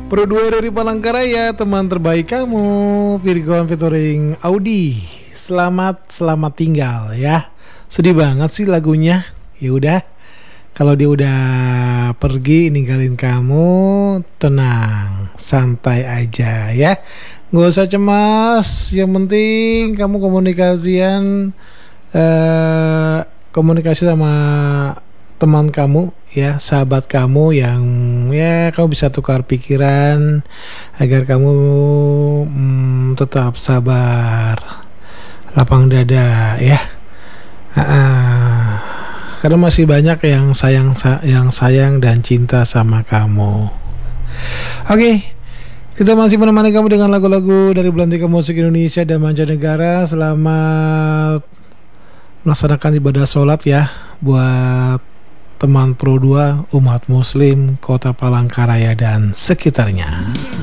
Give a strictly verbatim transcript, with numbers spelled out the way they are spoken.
Pro dua dari Palangkaraya, teman terbaik kamu, Virgon featuring Audi. Selamat selamat tinggal ya. Sedih banget sih lagunya. Ya udah, kalau dia udah pergi ninggalin kamu, tenang, santai aja ya. Gak usah cemas. Yang penting kamu komunikasian eh, komunikasi sama teman kamu ya, sahabat kamu yang ya kamu bisa tukar pikiran agar kamu mm, tetap sabar, lapang dada ya. Uh, karena masih banyak yang sayang yang sayang dan cinta sama kamu. Oke, okay, kita masih menemani kamu dengan lagu-lagu dari Belantika Musik Indonesia dan mancanegara. Selamat melaksanakan ibadah sholat ya buat teman Pro dua, umat muslim Kota Palangkaraya dan sekitarnya.